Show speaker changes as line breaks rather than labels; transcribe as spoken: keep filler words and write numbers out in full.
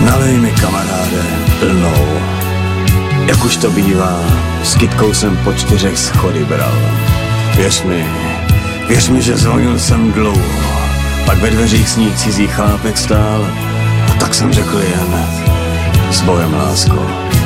Nalej mi, kamaráde, plnou. Jak už to bývá, s kytkou jsem po čtyřech schody bral. Věř mi, věř mi, že zvonil jsem dlouho. Pak ve dveřích s ní cizí chlápek stál. A tak jsem řekl jen s bojem, lásko.